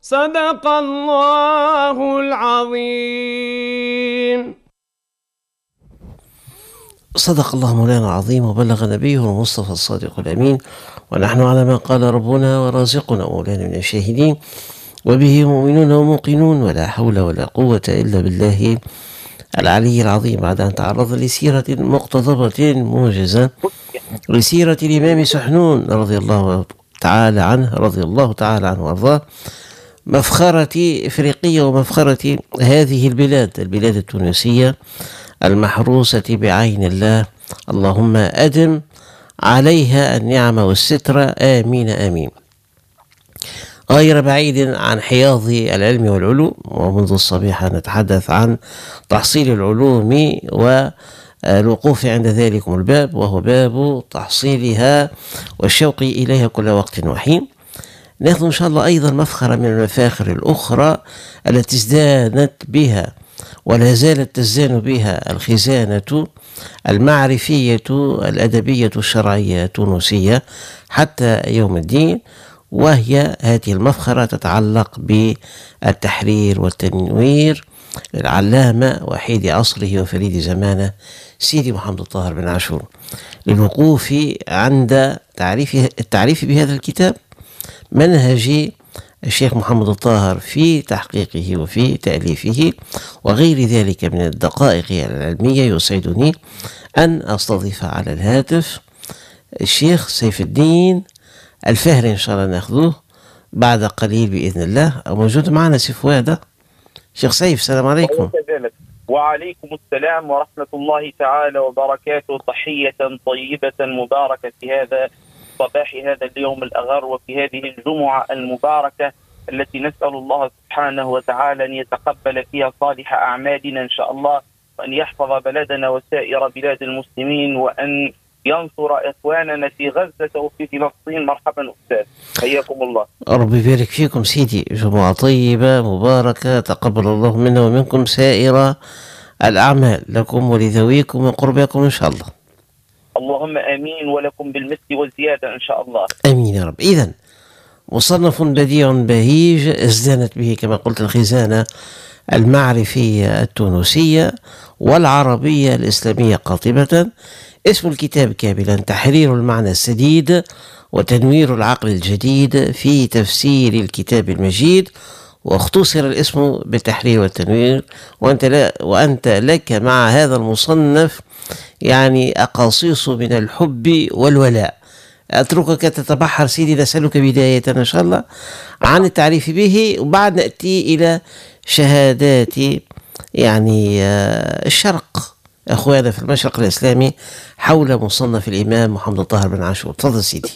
صدق الله العظيم. صدق الله مولانا العظيم وبلغ نبيه المصطفى الصادق الأمين، ونحن على ما قال ربنا ورازقنا مولانا من الشاهدين، وبه مؤمنون وموقنون، ولا حول ولا قوة إلا بالله العلي العظيم. بعد أن تعرض لسيرة مقتضبة موجزة لسيرة الإمام سحنون رضي الله تعالى عنه وارضاه، مفخرة إفريقية ومفخرة هذه البلاد التونسية المحروسة بعين الله، اللهم أدم عليها النعم والستر، آمين آمين. غير بعيد عن حياض العلم والعلوم، ومنذ الصبيحة نتحدث عن تحصيل العلوم والوقوف عند ذلكم الباب، وهو باب تحصيلها والشوق إليها كل وقت وحين. ناخذ إن شاء الله أيضا مفخرة من المفاخر الأخرى التي ازدانت بها ولا زالت تزدان بها الخزانة المعرفية الأدبية الشرعية التونسية حتى يوم الدين، وهي هذه المفخرة تتعلق بالتحرير والتنوير للعلامة وحيد عصره وفريد زمانه سيدي محمد الطاهر بن عاشور، للوقوف عند التعريف بهذا الكتاب، منهج الشيخ محمد الطاهر في تحقيقه وفي تأليفه وغير ذلك من الدقائق العلمية. يسعدني أن أستضيف على الهاتف الشيخ سيف الدين الفهري، إن شاء الله ناخذوه بعد قليل بإذن الله. موجود معنا سيف واده. شيخ سيف، السلام عليكم. وعليكم السلام ورحمة الله تعالى وبركاته. تحية طيبة مباركة في هذا صباح هذا اليوم الأغر وفي هذه الجمعة المباركة التي نسأل الله سبحانه وتعالى أن يتقبل فيها صالح أعمالنا إن شاء الله، وأن يحفظ بلدنا وسائر بلاد المسلمين، وأن ينصر إخواننا في غزة وفي فلسطين. مرحبا أستاذ، حياكم الله. ربي يبارك فيكم سيدي، جمعة طيبة مباركة، تقبل الله منا ومنكم سائر الأعمال لكم ولذويكم وقربكم إن شاء الله. اللهم آمين، ولكم بالمثل والزيادة إن شاء الله. آمين يا رب. إذن مصنف بديع بهيج ازدانت به كما قلت الخزانة المعرفية التونسية والعربية الإسلامية قاطبة. اسم الكتاب كاملا تحرير المعنى السديد وتنوير العقل الجديد في تفسير الكتاب المجيد، واختصر الاسم بالتحرير والتنوير. وأنت لك مع هذا المصنف يعني أقاصيص من الحب والولاء. أتركك تتبحر سيدي، نسألك بداية إن شاء الله عن التعريف به، وبعد نأتي إلى شهادات يعني الشرق، أخوانا في المشرق الإسلامي، حول مصنف الإمام محمد الطاهر بن عاشور. تفضل سيدي.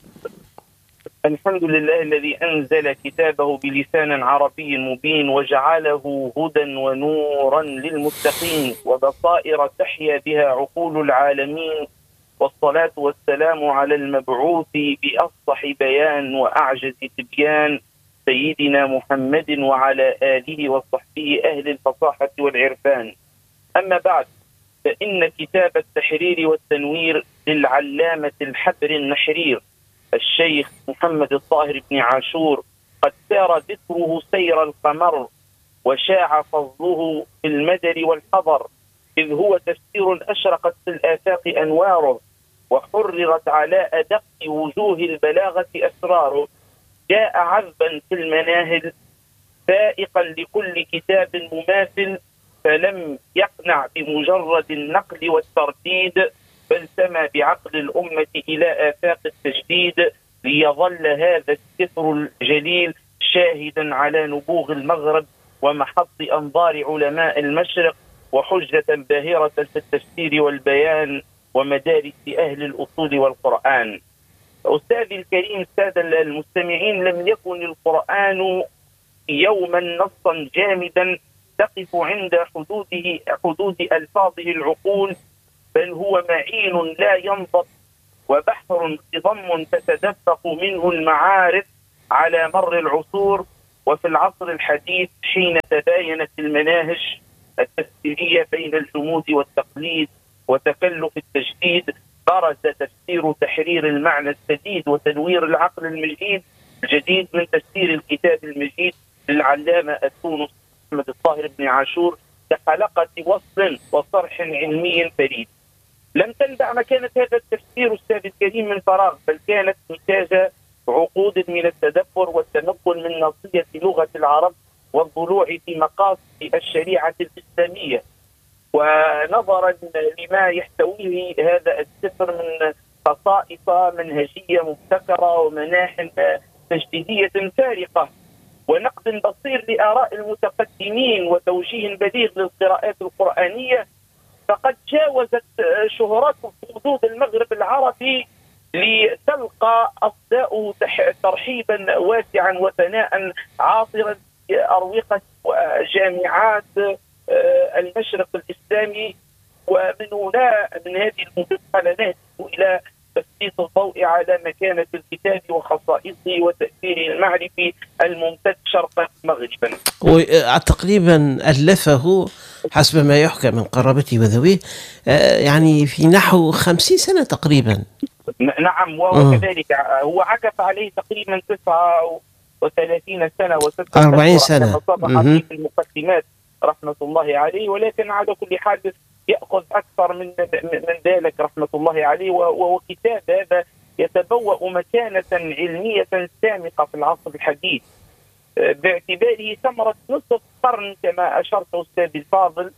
الحمد لله الذي أنزل كتابه بلسان عربي مبين، وجعله هدى ونورا للمتقين وبصائر تحيا بها عقول العالمين، والصلاة والسلام على المبعوث بأفصح بيان وأعجز تبيان سيدنا محمد وعلى آله وصحبه أهل الفصاحة والعرفان. أما بعد، فإن كتاب التحرير والتنوير للعلامة الحبر النحرير الشيخ محمد الطاهر بن عاشور قد سار ذكره سير القمر، وشاع فضله في المدر والحضر، إذ هو تفسير أشرقت في الآفاق أنواره، وحررت على أدق وجوه البلاغة أسراره. جاء عذبا في المناهل فائقا لكل كتاب مماثل، فلم يقنع بمجرد النقل والترديد، بل سمى بعقل الأمة إلى آفاق التجديد، ليظل هذا السفر الجليل شاهدا على نبوغ المغرب ومحط أنظار علماء المشرق، وحجة باهرة في التفسير والبيان ومدارس أهل الأصول والقرآن. أستاذي الكريم، السادة المستمعين، لم يكن القرآن يوما نصا جامدا تقف عند حدود ألفاظه العقول، بل هو معين لا ينضب، وبحر خضم تتدفق منه المعارف على مر العصور. وفي العصر الحديث حين تباينت المناهج التفسيرية بين الجمود والتقليد وتكلف التجديد، برز تفسير تحرير المعنى السديد وتنوير العقل المجيد الجديد من تفسير الكتاب المجيد للعلامة التونسي محمد الطاهر بن عاشور كحلقة وصل وصرح علمي فريد. لم تنبع مكانة هذا التفسير أستاذ الكريم من فراغ، بل كانت نتاج عقود من التدبر والتنقل من نصية لغة العرب والضلوع في مقاصد الشريعة الإسلامية، ونظرا لما يحتويه هذا السفر من خصائص منهجية مبتكرة ومناح تجديدية فارقة ونقد بصير لآراء المتقدمين وتوجيه بليغ للقراءات القرآنية، فقد جاوزت شهرته حدود المغرب العربي لتلقى أصداؤه ترحيبا واسعا وثناء عاطرا في أروقة جامعات المشرق الإسلامي. ومن هنا من هذه المداخلة نهدف إلى تسليط الضوء على مكانة الكتاب وخصائصه وتأثيره المعرفي الممتد شرقا مغربا. وتقريبا ألفه حسب ما يحكى من قرابته وذويه يعني في نحو 50 سنة تقريبا. نعم، وكذلك هو عكف عليه تقريبا 39 سنة و40 سنة في المقدمات رحمة الله عليه، ولكن على كل حال يأخذ أكثر من ذلك رحمة الله عليه. وهو كتاب هذا يتبوأ مكانة علمية سامقة في العصر الحديث باعتباره ثمرة نصف قرن كما أشرت أستاذ الفاضل،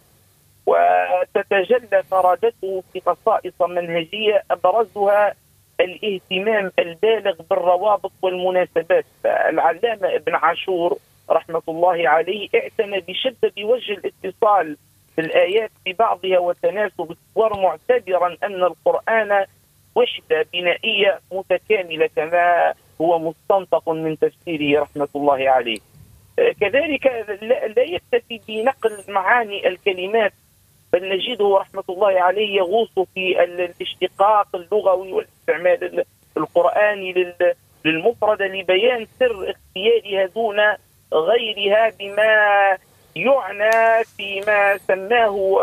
وتتجلى فرادته في خصائص منهجية أبرزها الاهتمام البالغ بالروابط والمناسبات. العلامة ابن عاشور رحمة الله عليه اعتنى بشدة بوجه الاتصال في الآيات ببعضها وتناسب الصور، معتبرا أن القرآن وحدة بنائية متكاملة كما هو مستنطق من تفسيره رحمة الله عليه. كذلك لا يكتفي بنقل معاني الكلمات، بل نجده رحمة الله عليه يغوص في الاشتقاق اللغوي والاستعمال القرآني للمفردة لبيان سر اختيارها دون غيرها، بما يعنى فيما سماه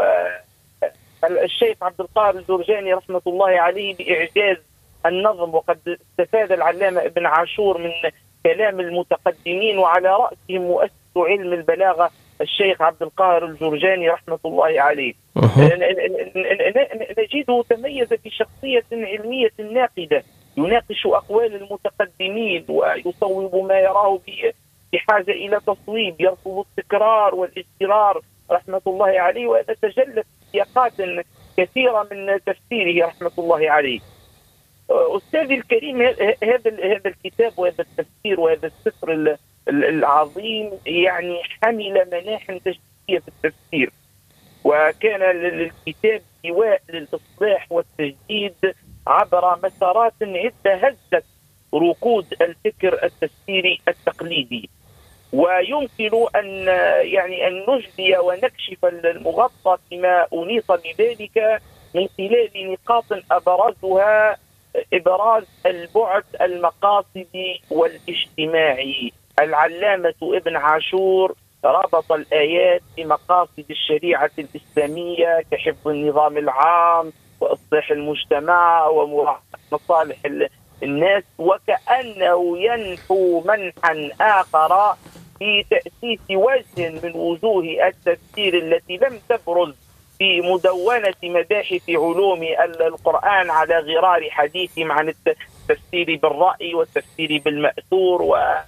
الشيخ عبد القاهر الجرجاني رحمة الله عليه بإعجاز النظم. وقد استفاد العلامة ابن عاشور من كلام المتقدمين، وعلى رأسهم مؤسس علم البلاغة الشيخ عبد القاهر الجرجاني رحمة الله عليه. نجده تميز بشخصية علمية ناقدة، يناقش أقوال المتقدمين ويصوب ما يراه بحاجة إلى تصويب، يرفض التكرار والاسترار رحمة الله عليه، وتتجلى سياقات كثيرة من تفسيره رحمة الله عليه. أستاذي الكريم، هذا الكتاب وهذا التفسير وهذا السفر العظيم يعني حمل مناح تجديدية في التفسير، وكان للكتاب سواء للإصلاح والتجديد عبر مسارات عدة هزت ركود الفكر التفسيري التقليدي. ويمكن أن نجلي ونكشف المغطى فيما أنيط بذلك من خلال نقاط أبرزها إبراز البعد المقاصدي والاجتماعي. العلامة ابن عاشور ربط الآيات بمقاصد الشريعة الإسلامية كحفظ النظام العام وإصلاح المجتمع ومراعاة مصالح الناس، وكأنه ينحو منحا آخر في تأسيس وجه من وجوه التفسير التي لم تبرز في مدونة مباحث علوم القرآن على غرار حديثهم عن التفسير بالرأي والتفسير بالمأثور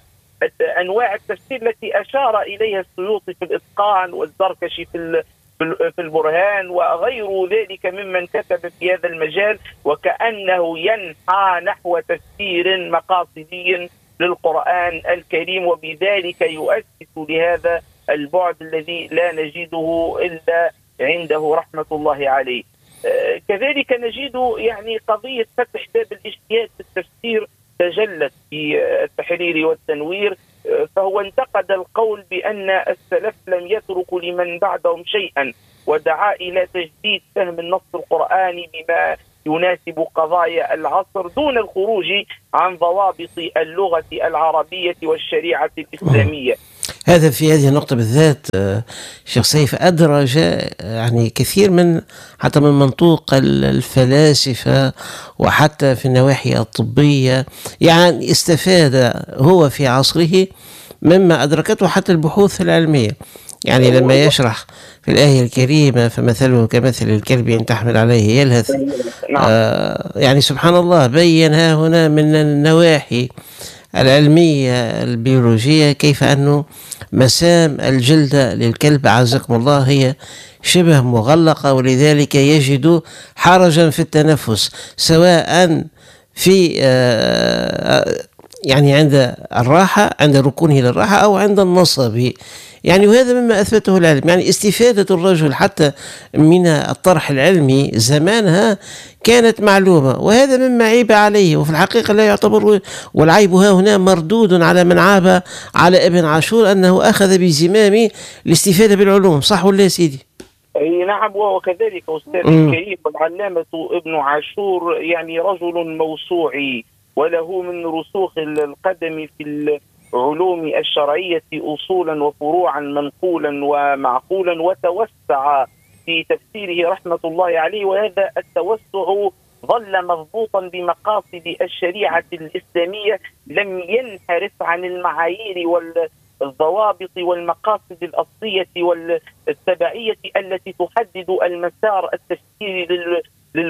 وأنواع التفسير التي أشار إليها السيوطي في الإتقان والزركشي في البرهان وغير ذلك ممن كتب في هذا المجال، وكأنه ينحى نحو تفسير مقاصدي للقرآن الكريم، وبذلك يؤسس لهذا البعد الذي لا نجده إلا عنده رحمة الله عليه. كذلك نجد قضية فتح باب الاجتهاد في التفسير تجلت في التحرير والتنوير، فهو انتقد القول بأن السلف لم يتركوا لمن بعدهم شيئا، ودعا إلى تجديد فهم النص القرآني بما يناسب قضايا العصر دون الخروج عن ضوابط اللغة العربية والشريعة الإسلامية. هذا في هذه النقطة بالذات الشيخ سيف أدرج يعني كثير من حتى من منطوق الفلاسفة، وحتى في النواحي الطبية، يعني استفاد هو في عصره مما أدركته حتى البحوث العلمية. يعني لما يشرح في الآية الكريمة فمثله كمثل الكلب إن تحمل عليه يلهث، نعم. يعني سبحان الله بينها هنا من النواحي العلمية البيولوجية كيف أنه مسام الجلد للكلب عزكم الله هي شبه مغلقة، ولذلك يجد حرجا في التنفس، سواء في يعني عند الراحة، عند ركونه للراحة، أو عند النصب. يعني وهذا مما أثبته العلم. يعني استفادة الرجل حتى من الطرح العلمي زمانها كانت معلومة، وهذا مما عيب عليه، وفي الحقيقة لا يعتبر، والعيب ها هنا مردود على من عاب على ابن عاشور أنه أخذ بزمام الاستفادة بالعلوم. صح ولا يا سيدي؟ أي نعم. وكذلك أستاذ الكريم العلامة ابن عاشور يعني رجل موسوعي، وله من رسوخ القدم في العلوم الشرعية أصولا وفروعا منقولا ومعقولا، وتوسع في تفسيره رحمة الله عليه. وهذا التوسع ظل مضبوطا بمقاصد الشريعة الإسلامية، لم ينحرف عن المعايير والضوابط والمقاصد الأصلية والتبعية التي تحدد المسار التفسيري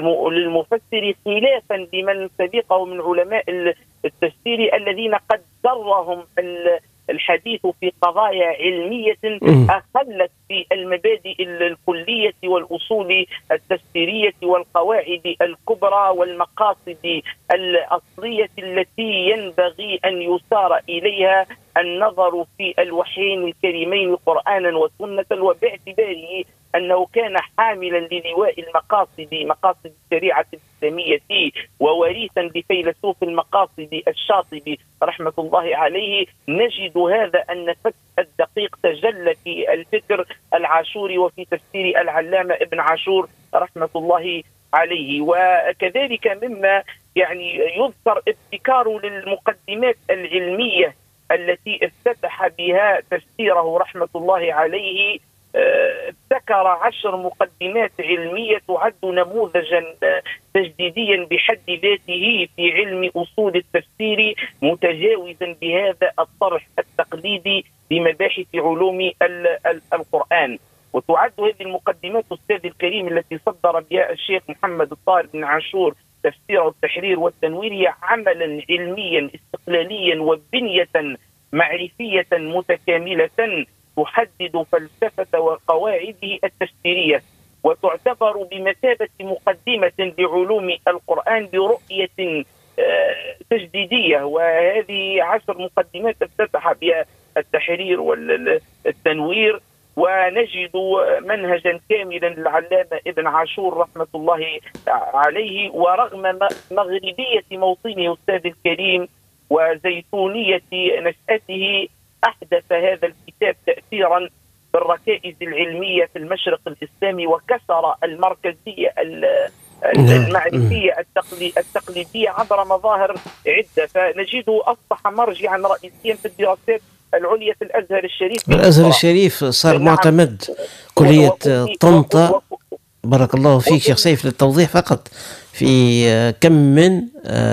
للمفسر، خلافا لمن سبقه من علماء التفسير الذين قد درهم الحديث في قضايا علمية أخلت في المبادئ الكلية والأصول التفسيرية والقواعد الكبرى والمقاصد الأصلية التي ينبغي أن يسار إليها النظر في الوحيين الكريمين قرآنا وسنة، وباعتباره أنه كان حاملا للواء مقاصد الشريعة الإسلامية ووريثا بفيلسوف المقاصد الشاطبي رحمة الله عليه. نجد هذا النفس الدقيق تجلى في الفكر العاشوري وفي تفسير العلامة ابن عاشور رحمة الله عليه. وكذلك مما يعني يذكر ابتكار للمقدمات العلمية التي افتتح بها تفسيره رحمة الله عليه. ابتكر 10 مقدمات علمية تعد نموذجا تجديديا بحد ذاته في علم أصول التفسير، متجاوزا بهذا الطرح التقليدي بمباحث علوم القرآن. وتعد هذه المقدمات أستاذ الكريم التي صدر بها الشيخ محمد الطاهر بن عاشور تفسير التحرير والتنوير هي عملا علميا استقلاليا وبنية معرفية متكاملة تحدد فلسفة وقواعده التفسيرية، وتعتبر بمثابة مقدمة لعلوم القرآن برؤية تجديدية. وهذه 10 مقدمات افتتح بها التحرير والتنوير، ونجد منهجا كاملا للعلامة ابن عاشور رحمة الله عليه. ورغم مغربية موطنه أستاذ الكريم وزيتونية نشأته، أحدث هذا الكتاب تأثيرا بالركائز العلمية في المشرق الإسلامي، وكسر المركزية المعرفية التقليدية عبر مظاهر عدة. فنجده أصبح مرجعا رئيسيا في الدراسات العليا في الأزهر الشريف. الأزهر الشريف صار معتمد. كلية طنطا، بارك الله فيك شيخ سيف للتوضيح فقط، في كم من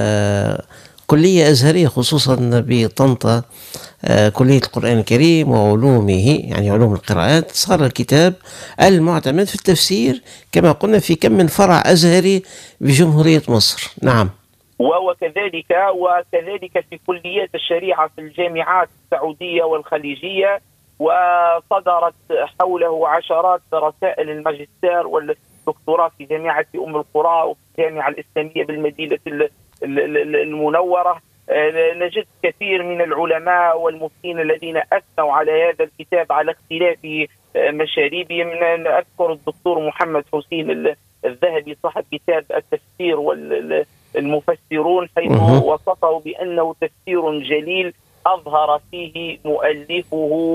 كلية أزهرية خصوصا بطنطا، كلية القرآن الكريم وعلومه، يعني علوم القراءات، صار الكتاب المعتمد في التفسير كما قلنا في كم من فرع أزهري بجمهورية مصر. نعم. وكذلك في كليات الشريعة في الجامعات السعودية والخليجية، وصدرت حوله عشرات رسائل الماجستير والدكتوراه في جامعة أم القرى وفي الجامعة الإسلامية بالمدينة المنورة. نجد كثير من العلماء والمفتين الذين أثنوا على هذا الكتاب على اختلاف مشاريبهم. أذكر الدكتور محمد حسين الذهبي صاحب كتاب التفسير والمفسرون، حيث وصفه بأنه تفسير جليل أظهر فيه مؤلفه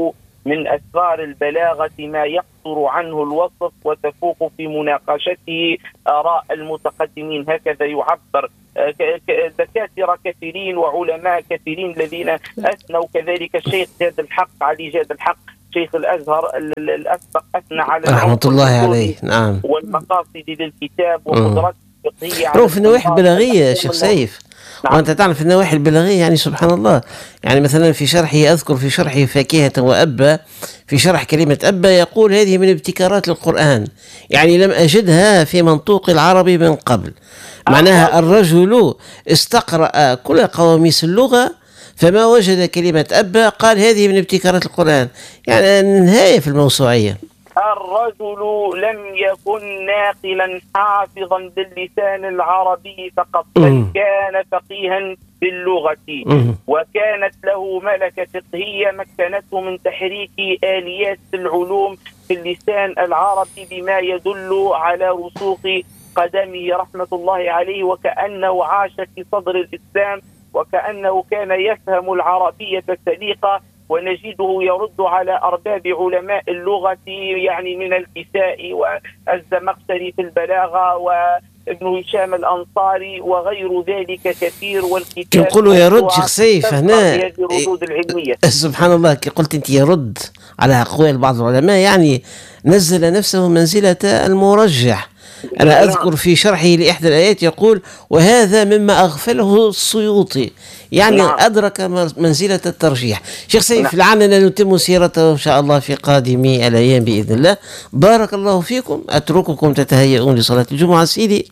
من أسرار البلاغة ما يقصر عنه الوصف وتفوق في مناقشته آراء المتقدمين. هكذا يعبر دكاترة كثيرين وعلماء كثيرين الذين أثنوا، كذلك الشيخ جاد الحق علي جاد الحق شيخ الأزهر الأسبق أثنى على رحمة الله عليه. نعم. والمقاصد للكتاب وقدرات الفقهية في النواحي البلاغية يا شيخ سيف. نعم. وأنت تعرف النواحي البلاغية يعني سبحان الله، يعني مثلا في شرحه أذكر في شرحه فاكهة وأبا، في شرح كلمة أبا يقول هذه من ابتكارات القرآن، يعني لم أجدها في منطوق العربي من قبل. معناها الرجل استقرأ كل قواميس اللغة فما وجد كلمة أبا قال هذه من ابتكارات القرآن، يعني نهاية في الموسوعية. الرجل لم يكن ناقلا حافظا باللسان العربي فقط، بل كان فقيها باللغة، وكانت له ملكة فقهية مكنته من تحريك آليات العلوم في اللسان العربي بما يدل على رسوخ قدمه رحمة الله عليه، وكأنه عاش في صدر الإسلام، وكأنه كان يفهم العربية السليقة. ونجده يرد على أرباب علماء اللغة يعني من الكسائي والزمخشري في البلاغة وابن هشام الأنصاري وغير ذلك كثير. والكتاب يقولوا يرد شيخ سيف هنا سبحان الله كي قلت أنت يرد على أقوال بعض العلماء، يعني نزل نفسه منزلة المرجح. أنا أذكر في شرحه لإحدى الآيات يقول وهذا مما أغفله السيوطي، يعني أدرك منزلة الترجيح. شيخ سيف لعلنا نتم سيرته إن شاء الله في قادم الأيام بإذن الله. بارك الله فيكم، أترككم تتهيئون لصلاة الجمعة. سيدي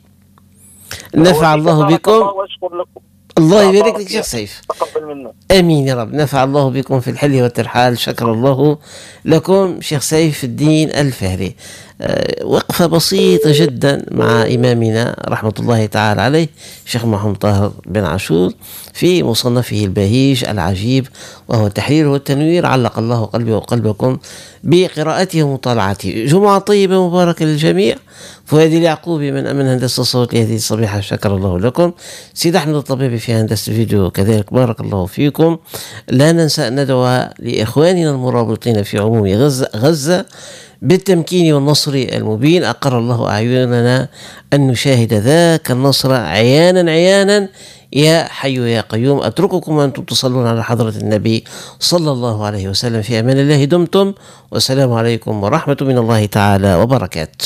نفع الله بكم. الله يبارك لك شيخ سيف. آمين يا رب. نفع الله بكم في الحل والترحال. شكر الله لكم شيخ سيف الدين الفهري. وقفة بسيطة جدا مع إمامنا رحمة الله تعالى عليه الشيخ محمد طاهر بن عاشور في مصنفه البهيج العجيب وهو التحرير والتنوير. علق الله قلبي وقلبكم بقراءته ومطالعته. جمعة طيبة مباركة للجميع. فؤاد اليعقوبي من هندسة الصوت لهذه الصبيحة، شكر الله لكم. سيد أحمد الطبيبي في هندسة الفيديو كذلك، بارك الله فيكم. لا ننسى أن ندعو لإخواننا المرابطين في عموم غزة بالتمكين والنصر المبين. أقر الله أعيننا أن نشاهد ذاك النصر عيانا يا حي يا قيوم. أترككم وأنتم تصلون على حضرة النبي صلى الله عليه وسلم. في أمان الله دمتم، والسلام عليكم ورحمة من الله تعالى وبركاته.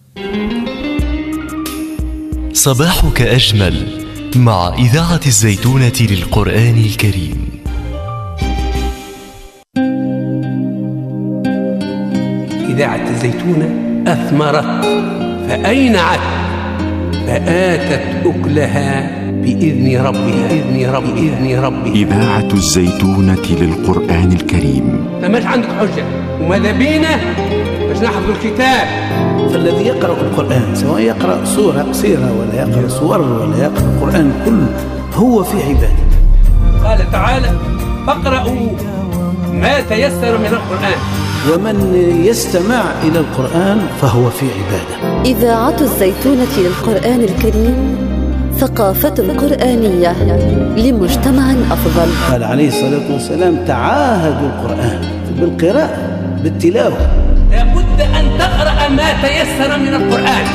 صباحك أجمل مع إذاعة الزيتونة للقرآن الكريم. إذاعة الزيتونة أثمرت فأينعت فآتت أكلها بإذن ربها. إذاعة الزيتونة للقرآن الكريم. فماش عندك حجة وماذا بينا باش نحفظ الكتاب. فالذي يقرأ القرآن سواء يقرأ سورة قصيرة ولا يقرأ سور ولا يقرأ القرآن كله هو في عبادة. قال تعالى فاقرأوا ما تيسر من القرآن، ومن يستمع إلى القرآن فهو في عبادة. إذاعة الزيتونة للقرآن الكريم، ثقافة قرآنية لمجتمع أفضل. قال عليه الصلاة والسلام تعاهدوا القرآن بالقراءة بالتلاوة. لابد أن تقرأ ما تيسر من القرآن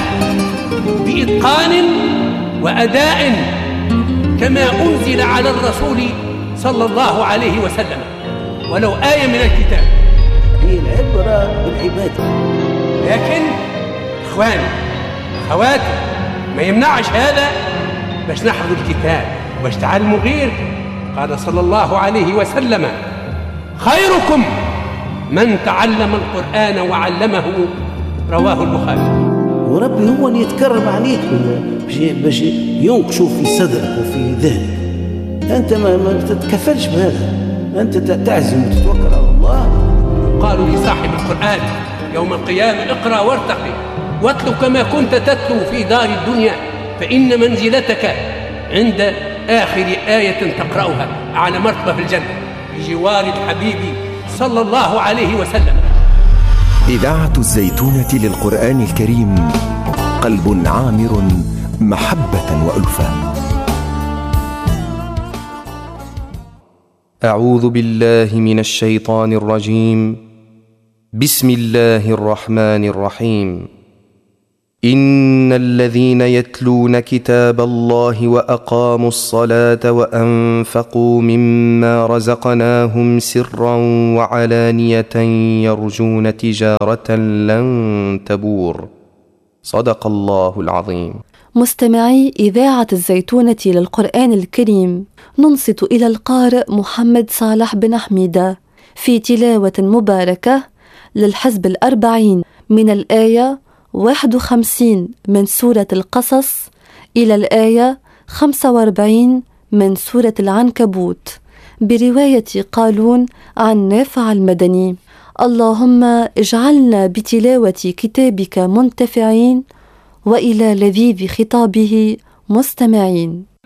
بإتقان وأداء كما أنزل على الرسول صلى الله عليه وسلم، ولو آية من الكتاب. هي العبرة بالعبادة. لكن إخواني أخواتي ما يمنعش هذا باش نحفظ الكتاب وباش تعلموا غير. قال صلى الله عليه وسلم خيركم من تعلم القرآن وعلمه، رواه البخاري. وربي هو اللي يتكرم عليك باش ينقشوا في صدرك وفي ذهنك. أنت ما تتكفلش بهذا، أنت تعزم وتتوكل على الله. قالوا لصاحب القرآن يوم القيامة اقرأ وارتقي واتلو كما كنت تتلو في دار الدنيا، فإن منزلتك عند آخر آية تقرأها على مرتبة في الجنة بجوار الحبيب صلى الله عليه وسلم. إذاعة الزيتونة للقرآن الكريم، قلب عامر محبة وألفة. أعوذ بالله من الشيطان الرجيم. بسم الله الرحمن الرحيم. إن الذين يتلون كتاب الله وأقاموا الصلاة وأنفقوا مما رزقناهم سرا وعلانية يرجون تجارة لن تبور. صدق الله العظيم. مستمعي إذاعة الزيتونة للقرآن الكريم، ننصت إلى القارئ محمد صالح بن حميدة في تلاوة مباركة للحزب 40 من الآية 51 من سورة القصص إلى الآية 45 من سورة العنكبوت، برواية قالون عن نافع المدني. اللهم اجعلنا بتلاوة كتابك منتفعين وإلى لذيذ خطابه مستمعين.